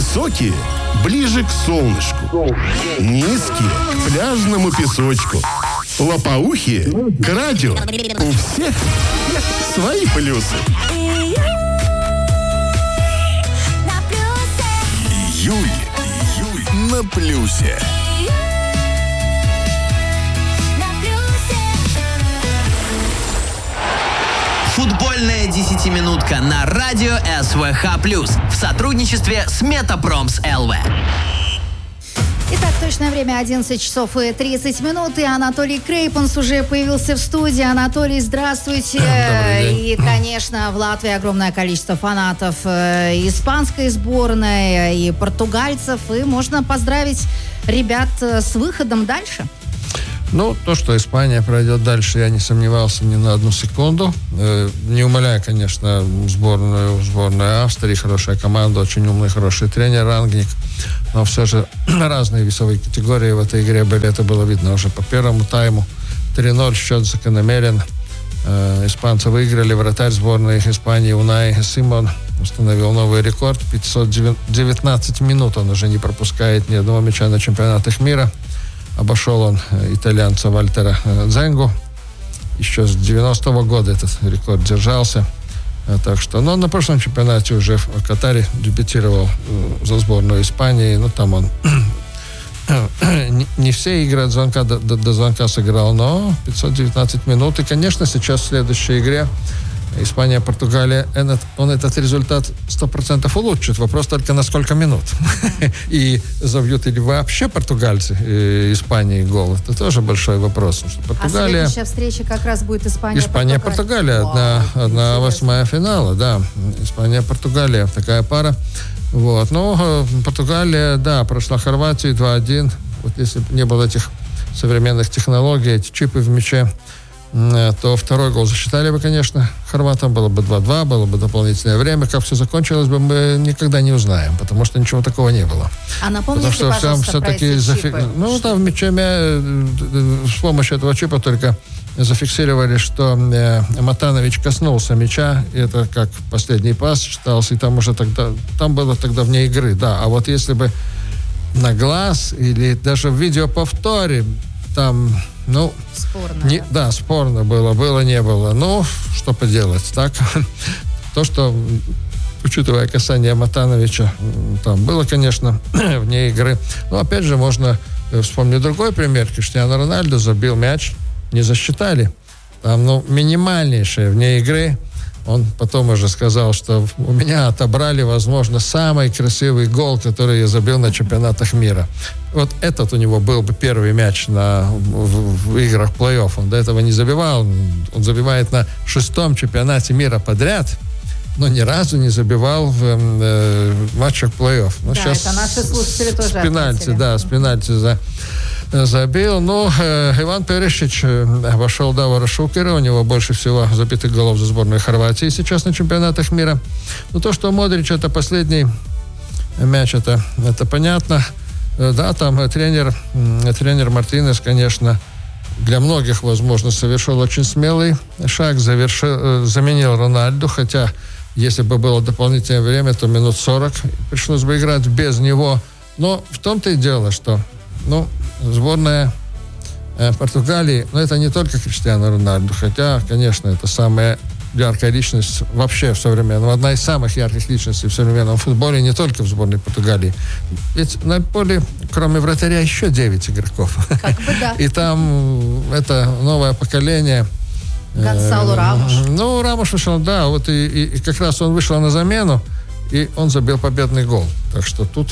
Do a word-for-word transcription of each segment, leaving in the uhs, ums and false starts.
Высокие – ближе к солнышку. Низкие – к пляжному песочку. Лопоухие – к радио. У всех свои плюсы. Июль. Июль на плюсе. Футбольная десятиминутка на радио эс вэ ха плюс в сотрудничестве с Метапромс эл вэ. Итак, точное время одиннадцать часов и тридцать минут, и Анатолий Крейпанс уже появился в студии. Анатолий, здравствуйте. И, конечно, в Латвии огромное количество фанатов э, испанской сборной, и португальцев, и можно поздравить ребят с выходом дальше. Ну, то, что Испания пройдет дальше, я не сомневался ни на одну секунду. Э, не умаляя, конечно, сборную, сборную Австрии, хорошая команда, очень умный, хороший тренер Рангник. Но все же разные весовые категории в этой игре были. Это было видно уже по первому тайму. три ноль, счет закономерен. Э, испанцы выиграли. Вратарь сборной Испании Унай Симон установил новый рекорд. пятьсот девятнадцать минут он уже не пропускает ни одного мяча на чемпионатах мира. Обошел он итальянца Вальтера Дзенгу. Еще с девяностого года этот рекорд держался. Так что, но на прошлом чемпионате уже в Катаре дебютировал за сборную Испании. Ну, там он не, не все игры от звонка до, до, до звонка сыграл, но пятьсот девятнадцать минут. И, конечно, сейчас в следующей игре Испания, Португалия, он этот результат сто процентов улучшит. Вопрос только на сколько минут. И забьют ли вообще португальцы Испании гол? Это тоже большой вопрос. Португалия... А следующая встреча как раз будет Испания-Португалия. Испания-Португалия. Одна, одна восьмая финала, да. Испания-Португалия. Такая пара. Вот. Ну, Португалия, да, прошла Хорватию два один. Вот если бы не было этих современных технологий, эти чипы в мяче, то второй гол засчитали бы, конечно, хорватам. Было бы два-два, было бы дополнительное время. Как все закончилось бы, мы никогда не узнаем, потому что ничего такого не было. А напомните, потому что пожалуйста, все, про эти зафи... чипы. Ну, там в мяче с помощью этого чипа только зафиксировали, что Матанович коснулся мяча. И это как последний пас считался, и там уже тогда, там было тогда вне игры, да. А вот если бы на глаз или даже в видеоповторе, там, ну... Спорно, не, да? Да, спорно было, было, не было. Ну, что поделать, так? То, что, учитывая касание Матановича, там было, конечно, вне игры. Но, опять же, можно вспомнить другой пример. Криштиану Рональду забил мяч, не засчитали. Там, ну, минимальнейшее вне игры. Он потом уже сказал, что у меня отобрали, возможно, самый красивый гол, который я забил на чемпионатах мира. Вот этот у него был бы первый мяч на, в, в играх плей-офф. Он до этого не забивал. Он забивает на шестом чемпионате мира подряд, но ни разу не забивал в, э, в матчах плей-офф. Ну, да, сейчас это наши слушатели тоже с пенальти, отметили. да, с пенальти за... забил. Ну, э, Иван Перешич э, обошел Давора Шукера. У него больше всего забитых голов за сборную Хорватии сейчас на чемпионатах мира. Ну, то, что Модрич это последний мяч, это, это понятно. Э, да, там э, тренер, э, тренер Мартинес, конечно, для многих, возможно, совершил очень смелый шаг. Завершил, э, заменил Рональду, хотя если бы было дополнительное время, то минут сорок пришлось бы играть без него. Но в том-то и дело, что, ну, сборная э, Португалии, но это не только Криштиану Рональду, хотя, конечно, это самая яркая личность вообще в современном, одна из самых ярких личностей в современном футболе, не только в сборной Португалии. Ведь на поле, кроме вратаря, еще девять игроков. Как бы да. И там это новое поколение. Гонсало э, Рамош. Ну, Рамош вышел, да, вот и, и, и как раз он вышел на замену, и он забил победный гол. Так что тут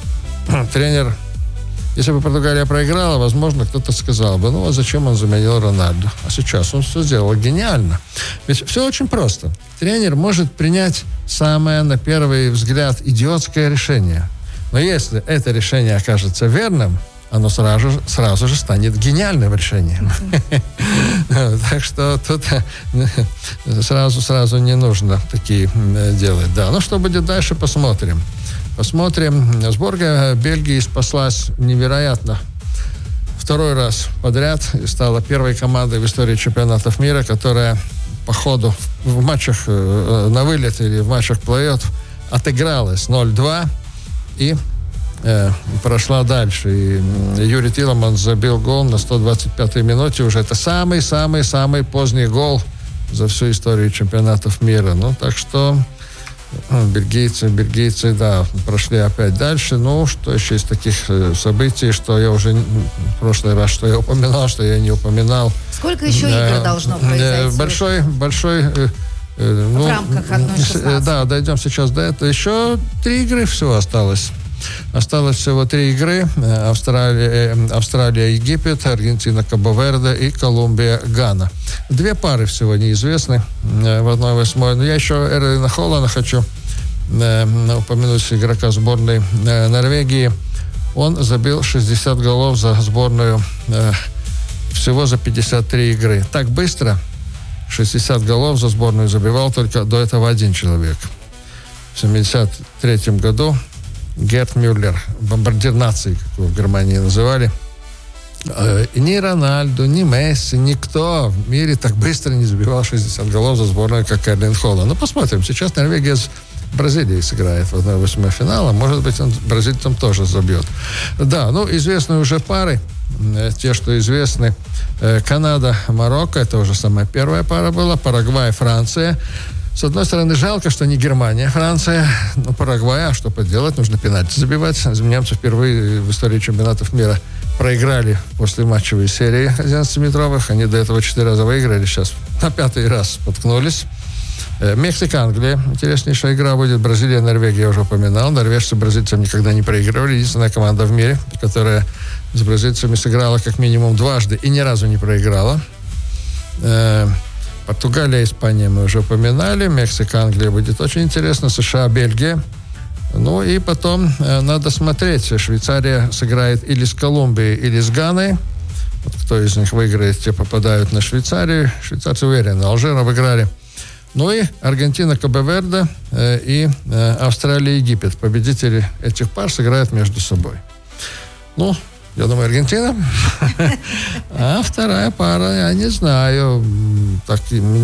тренер... Если бы Португалия проиграла, возможно, кто-то сказал бы, ну, а зачем он заменил Рональду? А сейчас он все сделал гениально. Ведь все очень просто. Тренер может принять самое, на первый взгляд, идиотское решение. Но если это решение окажется верным, оно сразу, сразу же станет гениальным решением. Так что тут сразу-сразу не нужно такие делать. Да, ну, что будет дальше, посмотрим. Посмотрим. Сборная Бельгии спаслась невероятно. Второй раз подряд стала первой командой в истории чемпионатов мира, которая по ходу в матчах на вылет или в матчах плей-офф отыгралась ноль-два. и э, прошла дальше. И Юрий Тилеманс забил гол на сто двадцать пятой минуте. Уже это самый-самый-самый поздний гол за всю историю чемпионатов мира. Ну, так что бельгийцы, бельгийцы, да, прошли опять дальше. Ну, что еще из таких событий, что я уже в прошлый раз, что я упоминал, что я не упоминал. Сколько еще игр э, должно произойти? Большой, большой... Э, э, в ну, рамках одной шестнадцати. Да, дойдем сейчас до этого. Еще три игры всего осталось. Осталось всего три игры. Австралия, Австралия, Египет, Аргентина, Кабо-Верде и Колумбия, Гана. Две пары всего неизвестны в одной восьмой. Но я еще Эрлина Холлана хочу э, упомянуть, игрока сборной э, Норвегии. Он забил шестьдесят голов за сборную э, всего за пятьдесят три игры. Так быстро шестьдесят голов за сборную забивал только до этого один человек. В семьдесят третьем году Герт Мюллер, бомбардир нации, как его в Германии называли. Э, ни Рональду, ни Месси, никто в мире так быстро не забивал шестьдесят голов за сборную, как Эрлин Холланд. Ну, посмотрим. Сейчас Норвегия с Бразилией сыграет в одной восьмой финала. Может быть, он бразильцам тоже забьет. Да, ну, известны уже пары. Э, те, что известны. Э, Канада, Марокко. Это уже самая первая пара была. Парагвай, Франция. С одной стороны, жалко, что не Германия, Франция, но Парагвай, а что поделать, нужно пенальти забивать. Немцы впервые в истории чемпионатов мира проиграли после матчевой серии одиннадцатиметровых. Они до этого четыре раза выиграли, сейчас на пятый раз споткнулись. Мексика, Англия. Интереснейшая игра будет. Бразилия, Норвегия, я уже упоминал. Норвежцы бразильцам никогда не проигрывали. Единственная команда в мире, которая с бразильцами сыграла как минимум дважды и ни разу не проиграла. Португалия, Испания мы уже упоминали. Мексика, Англия будет очень интересно. США, Бельгия. Ну и потом э, надо смотреть. Швейцария сыграет или с Колумбией, или с Ганой. Вот кто из них выиграет, те попадают на Швейцарию. Швейцарцы уверены. Алжир обыграли. Ну и Аргентина, Кабо-Верде э, и э, Австралия, Египет. Победители этих пар сыграют между собой. Ну, я думаю, Аргентина. А вторая пара, я не знаю. Так,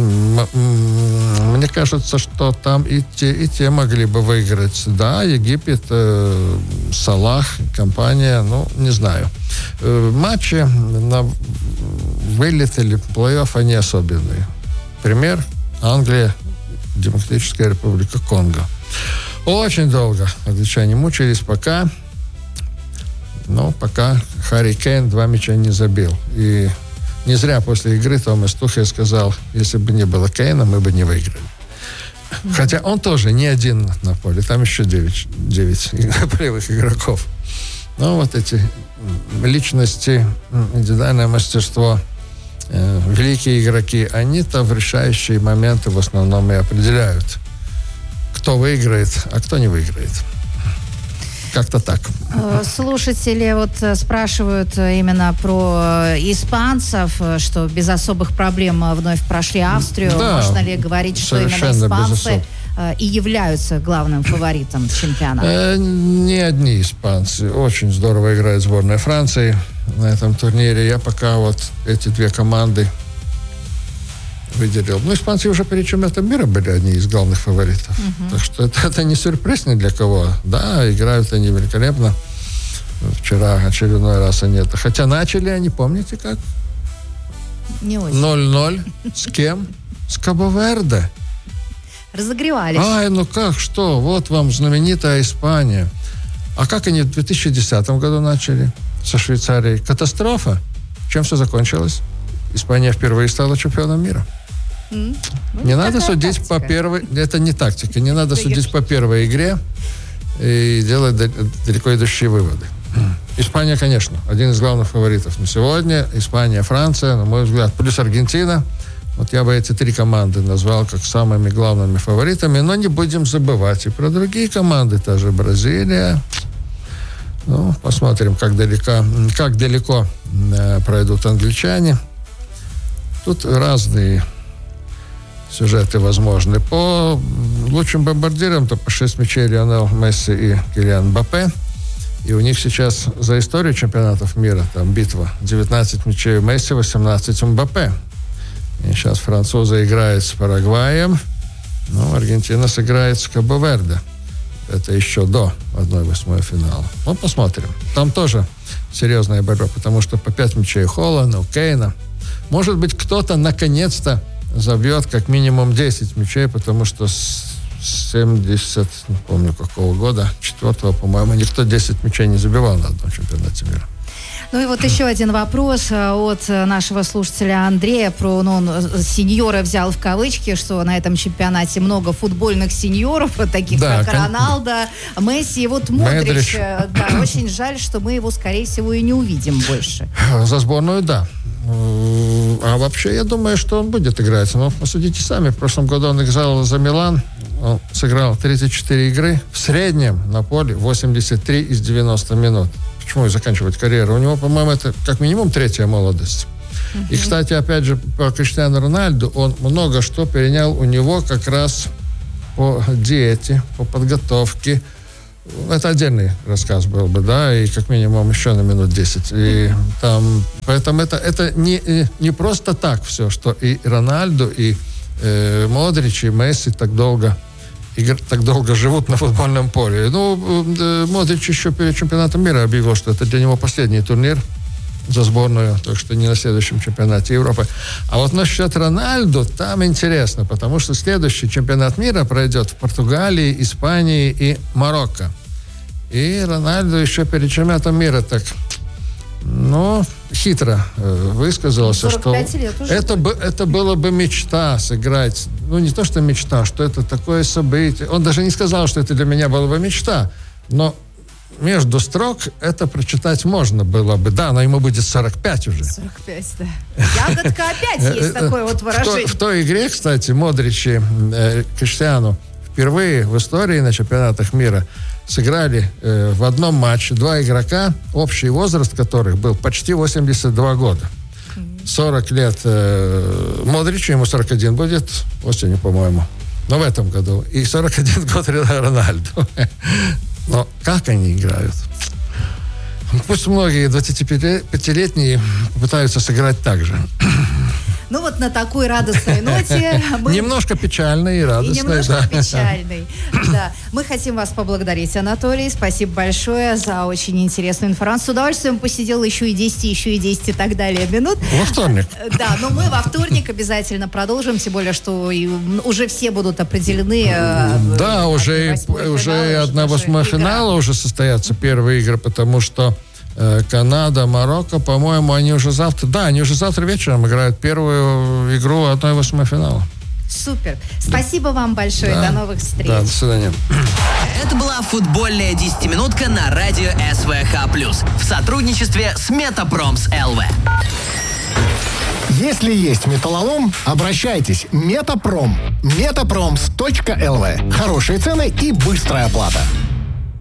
мне кажется, что там и те, и те могли бы выиграть. Да, Египет, э, Салах, компания, ну, не знаю. Э, матчи на вылет или плей-офф, они особенные. Пример: Англия, Демократическая Республика Конго. Очень долго англичане мучились, пока... Но пока Харри Кейн два мяча не забил. И не зря после игры Томас Тухель сказал, если бы не было Кейна, мы бы не выиграли. Mm-hmm. Хотя он тоже не один на поле. Там еще девять, девять полевых игроков. Но вот эти личности, индивидуальное мастерство, э, великие игроки, они-то в решающие моменты в основном и определяют, кто выиграет, а кто не выиграет. Как-то так. Слушатели вот спрашивают именно про испанцев, что без особых проблем вновь прошли Австрию. Да, можно ли говорить, что именно испанцы и являются главным фаворитом чемпионата? Э, не одни испанцы. Очень здорово играет сборная Франции на этом турнире. Я пока вот эти две команды выделил. Ну, испанцы уже перед чемпионатом мира были одни из главных фаворитов. Uh-huh. Так что это, это не сюрприз ни для кого. Да, играют они великолепно. Вчера очередной раз они это... Хотя начали они, помните как? Не очень. ноль-ноль. С кем? С Кабо-Верде. Разогревались. Ай, ну как, что? Вот вам знаменитая Испания. А как они в две тысячи десятом году начали? Со Швейцарией. Катастрофа. Чем все закончилось? Испания впервые стала чемпионом мира. Mm. Ну, не надо судить тактика. По первой... Это не тактика. Не надо судить по первой игре и делать далеко идущие выводы. Испания, конечно, один из главных фаворитов на сегодня. Испания, Франция, на мой взгляд, плюс Аргентина. Вот я бы эти три команды назвал как самыми главными фаворитами. Но не будем забывать и про другие команды. Та же Бразилия. Ну, посмотрим, как далеко, как далеко э, пройдут англичане. Тут разные сюжеты возможны. По лучшим бомбардирам, то по шесть мячей Лионел Месси и Килиан Мбаппе. И у них сейчас за историю чемпионатов мира там битва. девятнадцать мячей у Месси, восемнадцать у Мбаппе. И сейчас французы играют с Парагваем. Ну, Аргентина сыграет с Кабо-Верде. Это еще до одной восьмой финала. Ну, посмотрим. Там тоже серьезная борьба, потому что по пять мячей Холлана, Кейна. Может быть, кто-то наконец-то забьет как минимум десять мячей, потому что с семьдесят, не помню какого года, четвертого, по-моему, никто десять мячей не забивал на одном чемпионате мира. Ну и вот еще один вопрос от нашего слушателя Андрея про, ну, он сеньора взял в кавычки, что на этом чемпионате много футбольных сеньоров, таких да, как кон... Роналдо, Месси. И вот Модрич, да, очень жаль, что мы его, скорее всего, и не увидим больше. За сборную, да. А вообще, я думаю, что он будет играть. Но посудите сами, в прошлом году он играл за Милан, он сыграл тридцать четыре игры, в среднем на поле восемьдесят три из девяноста минут. Почему и заканчивать карьеру? У него, по-моему, это как минимум третья молодость. Uh-huh. И, кстати, опять же, по Криштиану Роналду, он много что перенял у него как раз по диете, по подготовке. Это отдельный рассказ был бы, да, и как минимум еще на минут десять. И там, поэтому это, это не, не просто так все, что и Рональду, и э, Модрич, и Месси так долго так долго живут на футбольном поле. Ну, Модрич еще перед чемпионатом мира объявил, что это для него последний турнир за сборную, так что не на следующем чемпионате Европы. А вот насчет Рональду, там интересно, потому что следующий чемпионат мира пройдет в Португалии, Испании и Марокко. И Рональду еще перед чемпионатом мира так, ну, хитро э, высказался, что это, бы, это было бы мечта сыграть. Ну, не то, что мечта, что это такое событие. Он даже не сказал, что это для меня была бы мечта, но между строк это прочитать можно было бы. Да, но ему будет сорок пять уже. сорок пять, да. Ягодка опять есть такое вот выражение. В той игре, кстати, Модрич и э, Криштиану впервые в истории на чемпионатах мира сыграли э, в одном матче два игрока, общий возраст которых был почти восемьдесят два года. сорок лет э, Модричу, ему сорок один будет осенью, по-моему. Но в этом году. И сорок один год Рональду. Но как они играют? Пусть многие двадцатипятилетние пытаются сыграть так же. Ну вот на такой радостной ноте мы... Немножко печальной и радостной. И немножко да. печальной. Да. Мы хотим вас поблагодарить, Анатолий. Спасибо большое за очень интересную информацию. С удовольствием посидел еще и десять, еще и десять и так далее минут. Во вторник. Да, но мы во вторник обязательно продолжим, тем более, что и уже все будут определены. Да, уже, уже одна восьмая финала уже состоятся первые игры, потому что Канада, Марокко, по-моему, они уже завтра... Да, они уже завтра вечером играют первую игру одной восьмой финала. Супер. Спасибо вам большое. Да. До новых встреч. Да, до свидания. Это была футбольная десятиминутка на радио СВХ+. В сотрудничестве с Метапромс эл вэ. Если есть металлолом, обращайтесь. Метапром. метапромс точка эл вэ. Хорошие цены и быстрая оплата.